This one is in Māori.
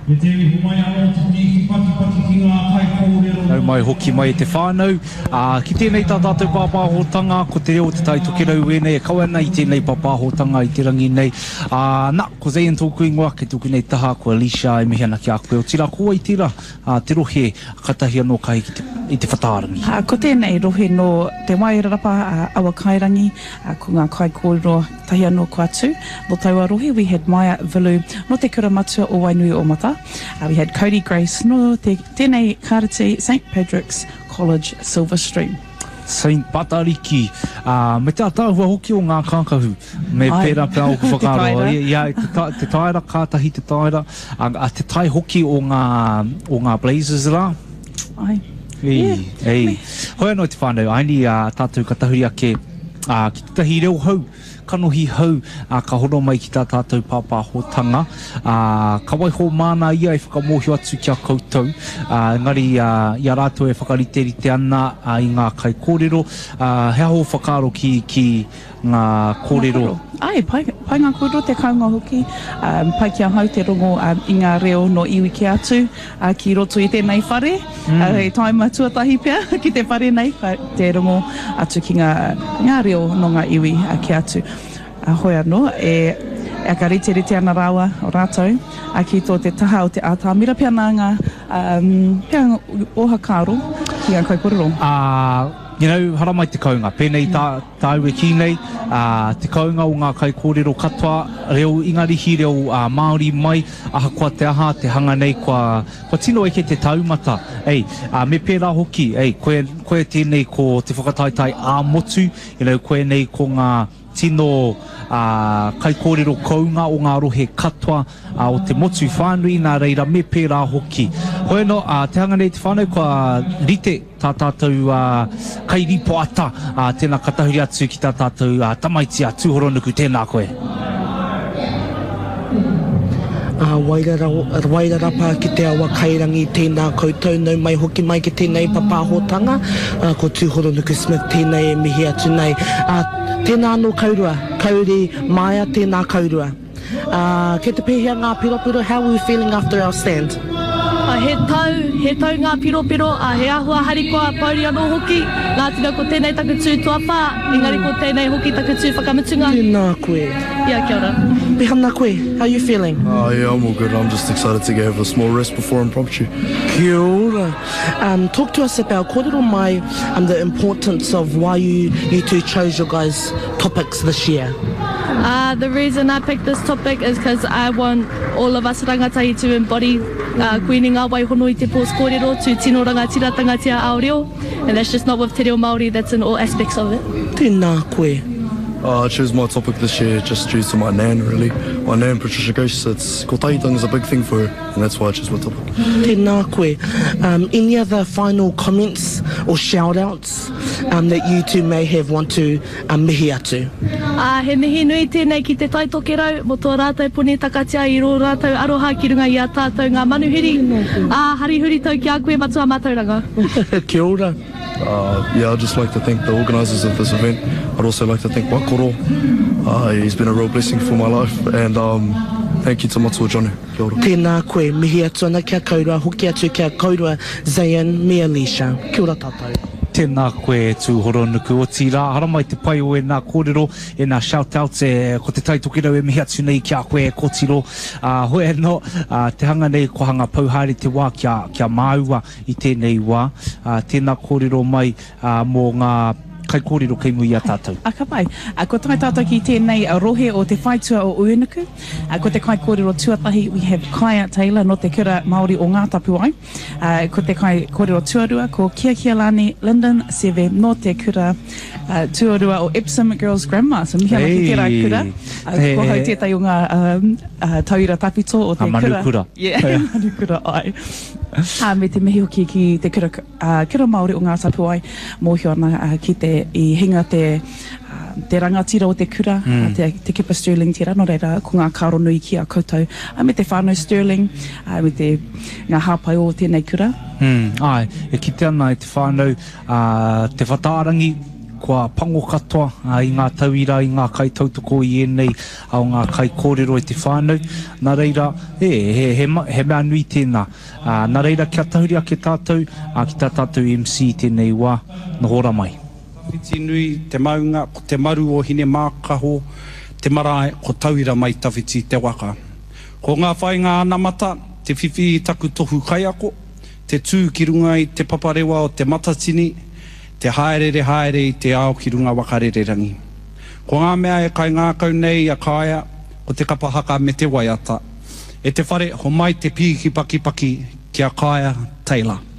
Nau mai hoki mai te whānau. Ki tēnei tā tātou pāpāhotanga, ko te reo te tai toki rau ene, e kawana i tēnei pāpāhotanga i te rangi nei. Ko Zayan tōku ingoa, ke tōku nei taha, ko Alicia e mihi ana ki a koe. O tira kua i tira, te rohe, katahi anō kai i te whataarangi. Ko tēnei rohe no te wairarapa awa kairangi, ko ngā kai kōrero tahi anō ko atu. No taua rohe, we had Maya Vilu, no te kura matua o Wainui o Mata. We had Cody Grace, no te tēnei karate St. Patrick's College, Silver Stream. Saint Patariki. Me te atahua hoki o ngā kākahu. Me pēra pēra o ku whakaro. Ia, te taira, kātahi te taira. Te tai hoki o ngā Blazers rā. Ai. Ei. Hoi anō te whānau. Aini tātou katahuri ake. Ki te tahi reo hau. Kanohi hau, ka horo mai ki tā tātou pāpāhotanga. Ka waiho māna ia e whakamohio atu kia koutou. Engari, ia rātou e whakariterite ana i ngā kai kōrero. He aho whakaro ki ngā kōrero. Ai, pai ngā kōrero te kaunga hoki. Pai kia hau te rongo i ngā reo no iwi ki atu. Ki roto i tēnei whare. E taima tuatahi pia ki te whare nei. Te rongo atu ki ngā reo no ngā iwi ki atu. Hoi anō, e ka riterite ana rawa o rātou, ki tō te taha o te ātāmira pia nā ngā pia oha kāro ki ngā kai kōrero. Hara mai te kaunga. Pēnei tāu e ki nei, te kaunga o ngā kai kōrero katoa, reo ingarihi reo Māori mai, aha kua te aha, te hanga nei kua tino eke te taumata. Me pērā hoki, koe tēnei ko te whakataitai ā-motu, koe nei ko ngā tino kai kōrero kaunga o ngā rohe katoa o te motu whānui nā reira me pērā hoki. Hoi no, te hanga nei te whānau kua rite tā tātou kai ripo ata tēnā katahuri atu ki tā tātou tamaitia tūhoronuku tēnā koe. Wairarapa ki te awa kairangi tēnā koutou nau mai hoki mai ki tēnei papāhotanga. Ko Tūhoronuku Smith tēnei e mihi atu nei. Tēnā anō kaurua, kauri Maya tēnā kaurua. Ke te pēhea ngā piropiro, how are we feeling after our stand? He tau ngā piropiro, he ahua harikoa pauri anō hoki, ngā tina ko tēnei takatū tuapa, engari ko tēnei hoki takatū whakamutunga. Tēnā koe. Ia, kia ora. Pehana koe, how are you feeling? Yeah, I'm all good. I'm just excited to have a small rest before impromptu. Kia ora. Talk to us about kōrero mai, the importance of why you two chose your guys' topics this year. The reason I picked this topic is because I want all of us rangatahi to embody koe ni ngā waihono I te pōs kōrero to tino rangatira tangatia ao reo, and that's just not with te reo Māori, that's in all aspects of it. Tēnā koe. I chose my topic this year just due to my nan, really. My nan, Patricia Ghost, ko tahitanga is a big thing for her, and that's why I chose my topic. Tēnā koe. Any other final comments or shout-outs that you two may have want to mihi atu? He mihi nui tēnei ki te taitoke rau, mo tō rātou puni takatia I rō rātou aroha ki runga I a tātou ngā manuhiri. Harihuri tau ki a koe matua mātauranga. Kia ora. I'd just like to thank the organisers of this event. I'd also like to thank Wakoro. He's been a real blessing for my life, and thank you to Matua Jonu. Kia ora. Tēnā koe, mihi atu ana kia kaurua, hoki atu kia kaurua, Zayan me Alicia. Kia ora tātou. Tēnā koe Tūhoronuku o tira. Hara mai te pai o e nā kōrero, e nā shout-outs ko te taitokirau e mihi atu nei kia koe kōtiro. Hoi anō, te hanga nei ko hanga pauhari te wā kia māua I tēnei wā. Tēnā kōrero mai mō ngā kai kōrero kei mui a tātou. Ka pai. Ko tai tātou ki tēnei rohe o te whaitua o Uenuku. Ko te kai kōrero tuatahi, we have Kaia Taylor no te kura Māori o ngā tapu ai. Ko te kai kōrero tuarua, ko Kiakialani Lyndon Seve no te kura tuarua o Epsom Girls Grammar. So mihi ana ki tērā kura. Ko hau tētai o ngā tauira tapito o te kura. Manukura. Yeah, manukura ai. Me te mihi hoki ki te kura Māori o ngā tapu ai. Mōhio ana ki te I hinga te rangatira o te kura, te Kipper Sterling tira, no reira, ko ngā kāro nui ki a koutou. Me te whānau Sterling, me te ngā hāpai o tēnei kura. E ki te ana I te whānau, te whataarangi, kua pango katoa i ngā tauira, i ngā kai tautoko i enei au ngā kai kōrero i te whānau. Nā reira, he mea nui tēnā. Nā reira, kia tahuri ake tātou, ki tā tātou MC tēnei wā, nā hora mai. Whiti nui, te maunga, ko te maru o hine mākaho, te marae, ko tauira mai tawhiti te waka. Ko ngā whainga anamata, te whiwhi taku tohu kaiako, te tū ki runga i te paparewa o te matatini, te haerere i te ao ki runga wakarererangi. Ko ngā mea e kai ngākau nei a kāia, ko te kapahaka me te waiata. E te whare, ho mai te piki paki kia kāia, Taylor.